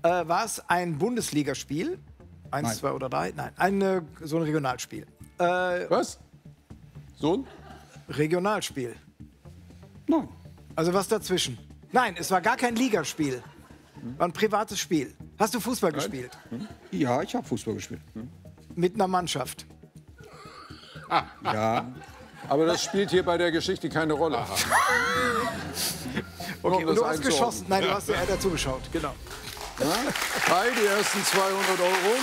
War es ein Bundesligaspiel? 1, 2 oder 3? Nein, so ein Regionalspiel. Was? So ein? Regionalspiel. Nein. Also was dazwischen? Nein, es war gar kein Ligaspiel. War ein privates Spiel. Hast du Fußball gespielt? Ja, ich habe Fußball gespielt. Mit einer Mannschaft? Ja. Aber das spielt hier bei der Geschichte keine Rolle. Okay, Um und das du hast geschossen. Nein, du hast ja dazu geschaut. Genau. Ja? Kai, die ersten 200 Euro.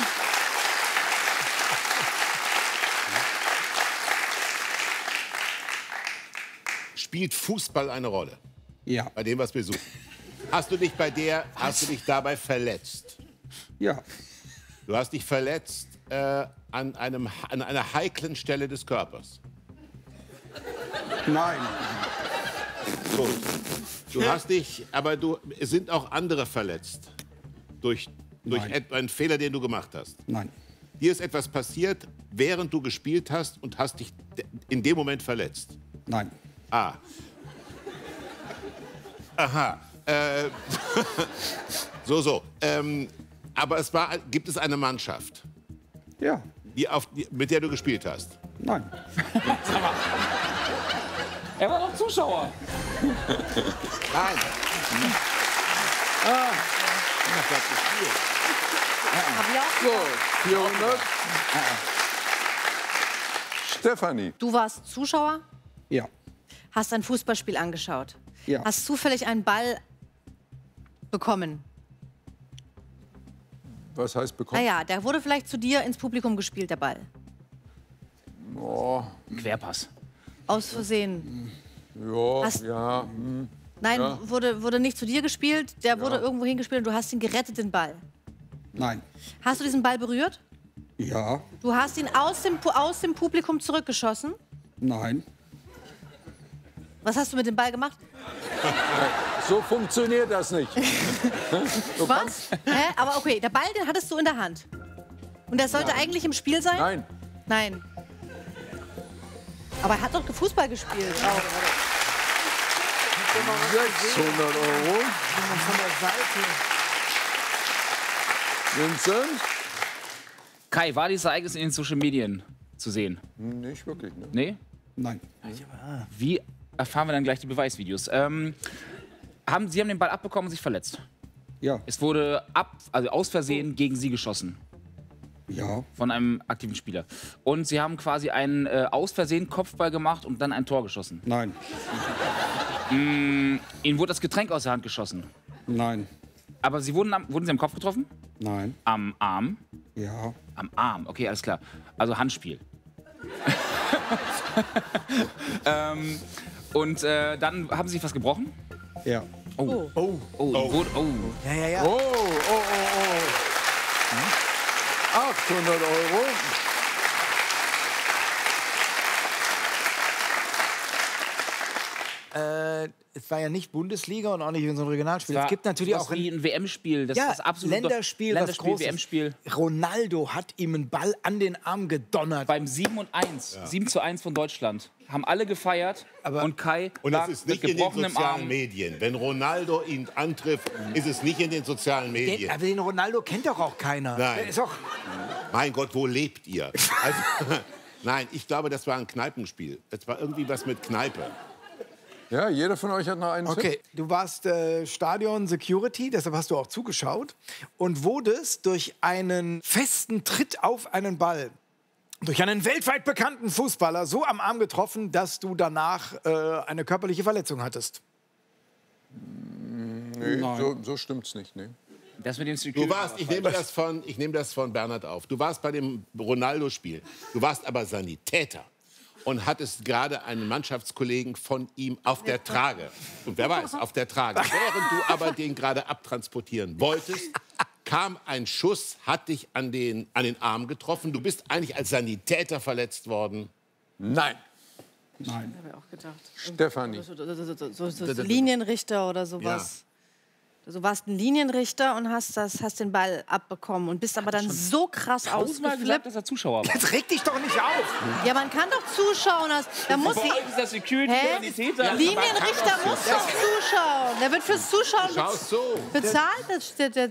Spielt Fußball eine Rolle Ja. bei dem, was wir suchen? Hast du dich dabei verletzt? Ja. Du hast dich verletzt an einer heiklen Stelle des Körpers. Nein. Gut. Du hast dich, aber es sind auch andere verletzt durch Nein. einen Fehler, den du gemacht hast. Nein. Dir ist etwas passiert, während du gespielt hast und hast dich in dem Moment verletzt. Nein. Ah. Aha. So. Aber gibt es eine Mannschaft, Ja. mit der du gespielt hast? Nein. Er war doch Zuschauer. Nein. Hab ich auch. So, 400. Stefanie. Du warst Zuschauer, Ja. hast ein Fußballspiel angeschaut. Ja. Hast zufällig einen Ball bekommen. Was heißt bekommen? Naja, der wurde vielleicht zu dir ins Publikum gespielt, der Ball. Oh, Querpass. Aus Versehen. ja, Hast- ja. Nein, Ja. wurde nicht zu dir gespielt, der wurde irgendwo hingespielt und du hast ihn gerettet, den Ball. Nein. Hast du diesen Ball berührt? Ja. Du hast ihn aus dem Publikum zurückgeschossen. Nein. Was hast du mit dem Ball gemacht? So funktioniert das nicht. Was? Hä? Aber okay, der Ball, den hattest du in der Hand. Und der sollte eigentlich im Spiel sein? Nein. Nein. Aber er hat doch Fußball gespielt. Auch. 600 Euro. Von der Seite. Vincent? Kai, war dieses Ereignis in den Social Medien zu sehen? Nicht wirklich, ne? Nee? Nein. Wie erfahren wir dann gleich die Beweisvideos? Sie haben den Ball abbekommen und sich verletzt. Ja. Es wurde aus Versehen gegen Sie geschossen. Ja. Von einem aktiven Spieler. Und Sie haben quasi einen aus Versehen Kopfball gemacht und dann ein Tor geschossen. Nein. Ihnen wurde das Getränk aus der Hand geschossen. Nein. Aber wurden Sie am Kopf getroffen? Nein. Am Arm? Ja. Am Arm, okay, alles klar. Also Handspiel. Dann haben Sie sich was gebrochen? Ja. Oh. Oh. Ja. Oh. 800 Euro. Es war ja nicht Bundesliga und auch nicht in so einem Regionalspiel. Es gibt natürlich sowas auch wie ein WM-Spiel. Das ist absolut Länderspiel, was Großes. WM-Spiel. Ronaldo hat ihm einen Ball an den Arm gedonnert. Beim 7:1 von Deutschland. Haben alle gefeiert und Kai Und lag es ist mit nicht in den gebrochenem sozialen Arm. Medien. Wenn Ronaldo ihn antrifft, ist es nicht in den sozialen Medien. Aber den Ronaldo kennt doch auch keiner. Nein. Der ist doch Mein Gott, wo lebt ihr? Also, nein, ich glaube, das war ein Kneipenspiel. Das war irgendwie was mit Kneipe. Ja, jeder von euch hat noch einen Tipp. okay, du warst Stadion Security, deshalb hast du auch zugeschaut und wurdest durch einen festen Tritt auf einen Ball, durch einen weltweit bekannten Fußballer so am Arm getroffen, dass du danach eine körperliche Verletzung hattest. Nee, so stimmt's nicht. Nee. Das mit dem Du warst, ich nehme das von Bernhard auf. Du warst bei dem Ronaldo-Spiel. Du warst aber Sanitäter und hattest gerade einen Mannschaftskollegen von ihm auf der Trage. Und wer weiß, auf der Trage. Während du aber den gerade abtransportieren wolltest, kam ein Schuss, hat dich an den Arm getroffen. Du bist eigentlich als Sanitäter verletzt worden. Nein. Nein. Hab ich auch gedacht. Stefanie. So Linienrichter oder sowas. Du warst ein Linienrichter und hast den Ball abbekommen und bist aber dann so krass Tausendmal gesagt, ausgeflippt. dass er Zuschauer war. Jetzt reg dich doch nicht auf! Ja, man kann doch zuschauen. Da muss Vor allem ist das Security Hä? Sanitäter. Linienrichter muss doch zuschauen. Der wird fürs Zuschauen Schaust so. bezahlt.